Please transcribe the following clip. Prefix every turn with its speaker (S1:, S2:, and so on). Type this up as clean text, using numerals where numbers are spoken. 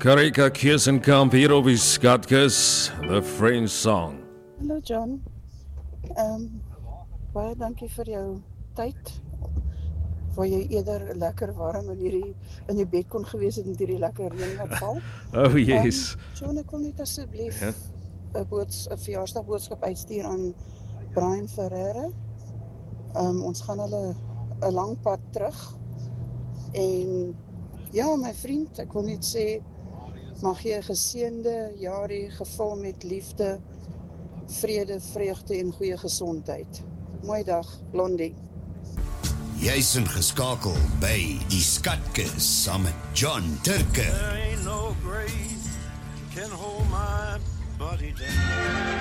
S1: Karika Kiesenkamp hier op die Skatkis, The French Song.
S2: Hallo John, baie dankie vir jou tyd, waar jy eerder lekker warm in die bed kon gewees het met hierdie lekker reën wat val.
S1: Oh yes.
S2: John, ek wil net asseblief 'n verjaarsdagboodskap uitstuur aan Brian Ferreira. Ons gaan hulle 'n lang pad terug. En ja, my vriend, ek wil net sê, mag jy 'n geseënde jaar hê, gevul met liefde, vrede, vreugde en goeie gesondheid. Mooi dag, Blondie.
S3: Jy's ingeskakel by die Skatkis saam met John Turker.
S4: There ain't no grave can hold my body down.